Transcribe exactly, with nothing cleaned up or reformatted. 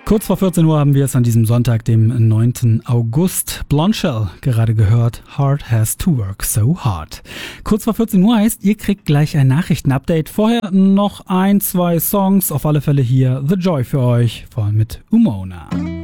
Kurz vor vierzehn Uhr haben wir es an diesem Sonntag, dem neunten August. Blondshell gerade gehört, Heart Has to Work So Hard. Kurz vor vierzehn Uhr heißt, ihr kriegt gleich ein Nachrichtenupdate. Vorher noch ein, zwei Songs, auf alle Fälle hier The Joy für euch, vor allem mit Umona.